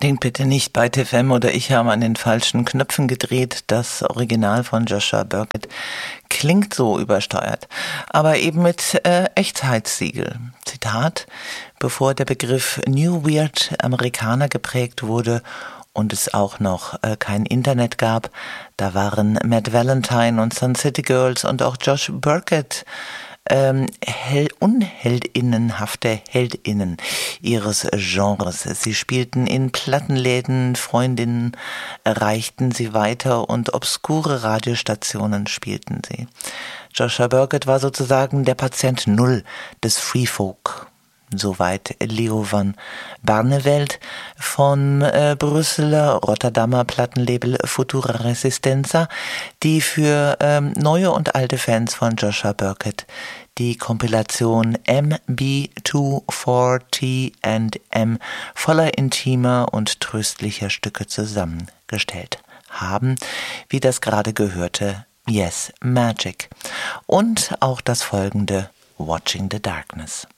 Denkt bitte nicht, bei TFM oder ich haben an den falschen Knöpfen gedreht. Das Original von Joshua Burkett klingt so übersteuert, aber eben mit Echtheitssiegel. Zitat: Bevor der Begriff New Weird Amerikaner geprägt wurde und es auch noch kein Internet gab, da waren Matt Valentine und Sun City Girls und auch Josh Burkett unheldinnenhafte Heldinnen ihres Genres. Sie spielten in Plattenläden, Freundinnen erreichten sie weiter und obskure Radiostationen spielten sie. Joshua Burkett war sozusagen der Patient Null des Free Folk. Soweit Leo van Barneveld von Brüsseler Rotterdamer Plattenlabel Futura Resistenza, die für neue und alte Fans von Joshua Burkett die Kompilation MB240&M voller intimer und tröstlicher Stücke zusammengestellt haben, wie das gerade gehörte Yes Magic und auch das folgende Watching the Darkness.